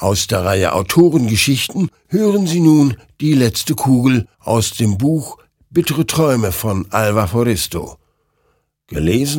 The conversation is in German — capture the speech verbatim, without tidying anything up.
Aus der Reihe Autorengeschichten hören Sie nun Die letzte Kugel aus dem Buch Bittere Träume von Alva Foristo. Gelesen